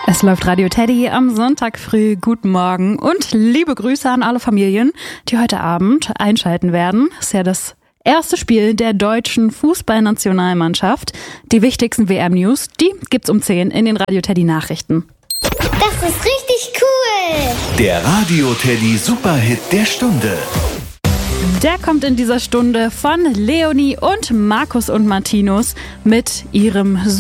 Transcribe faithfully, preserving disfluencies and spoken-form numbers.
Es läuft Radio Teddy am Sonntag früh. Guten Morgen und liebe Grüße an alle Familien, die heute Abend einschalten werden. Es ist ja das erste Spiel der deutschen Fußballnationalmannschaft. Die wichtigsten W M-News, die gibt's um zehn in den Radio Teddy Nachrichten. Das ist richtig cool! Der Radio Teddy Superhit der Stunde. Der kommt in dieser Stunde von Leonie und Markus und Martinus mit ihrem